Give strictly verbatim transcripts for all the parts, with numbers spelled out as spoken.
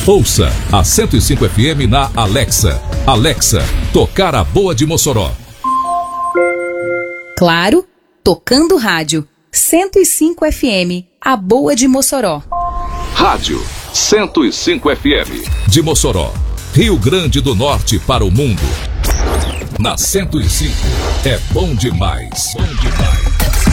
Ouça a cento e cinco F M na Alexa. Alexa, tocar a boa de Mossoró. Claro, tocando rádio. cento e cinco F M, a boa de Mossoró. Rádio cento e cinco F M. De Mossoró, Rio Grande do Norte para o mundo. Na cento e cinco é bom demais. Bom demais.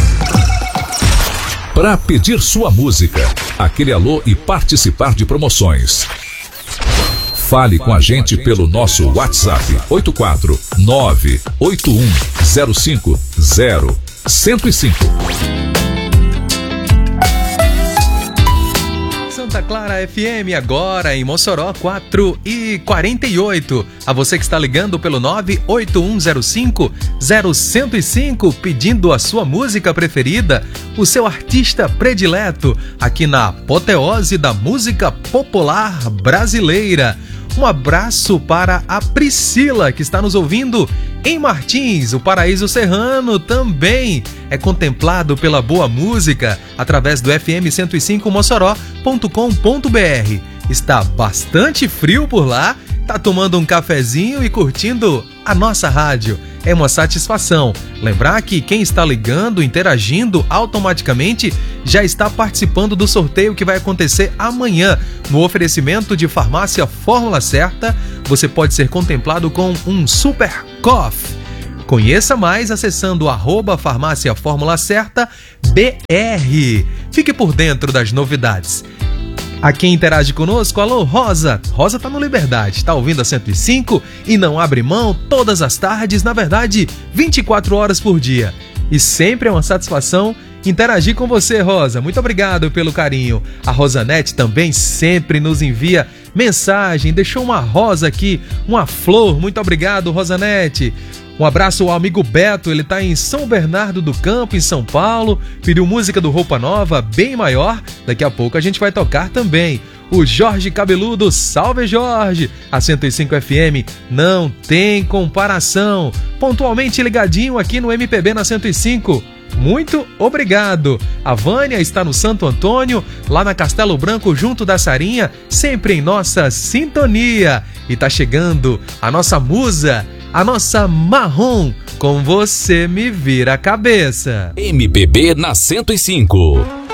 Para pedir sua música, aquele alô e participar de promoções. Fale com a gente pelo nosso WhatsApp oito quatro nove oito um zero cinco zero cento e cinco. Santa Clara F M agora em Mossoró, quatro e quarenta e oito. A você que está ligando pelo nove oito um zero cinco zero cento e cinco, pedindo a sua música preferida, o seu artista predileto, aqui na apoteose da música popular brasileira. Um abraço para a Priscila, que está nos ouvindo em Martins. O Paraíso Serrano também é contemplado pela boa música através do f m cento e cinco mossoró ponto com ponto b r. Está bastante frio por lá, tá tomando um cafezinho e curtindo a nossa rádio. É uma satisfação. Lembrar que quem está ligando, interagindo automaticamente, já está participando do sorteio que vai acontecer amanhã. No oferecimento de Farmácia Fórmula Certa, você pode ser contemplado com um Super Coffee. Conheça mais acessando arroba Farmácia Fórmula Certa B R. Fique por dentro das novidades. A quem interage conosco, alô Rosa. Rosa tá no Liberdade, tá ouvindo a cento e cinco e não abre mão todas as tardes, na verdade, vinte e quatro horas por dia. E sempre é uma satisfação interagir com você, Rosa. Muito obrigado pelo carinho. A Rosanete também sempre nos envia mensagem, deixou uma rosa aqui, uma flor. Muito obrigado, Rosanete. Um abraço ao amigo Beto, ele tá em São Bernardo do Campo, em São Paulo, pediu música do Roupa Nova, Bem Maior, daqui a pouco a gente vai tocar também. O Jorge Cabeludo, salve Jorge, a cento e cinco F M não tem comparação, pontualmente ligadinho aqui no M P B na cento e cinco. Muito obrigado. A Vânia está no Santo Antônio, lá na Castelo Branco, junto da Sarinha, sempre em nossa sintonia. E tá chegando a nossa musa, a nossa Marrom, com Você Me Vira a Cabeça. M P B na cento e cinco.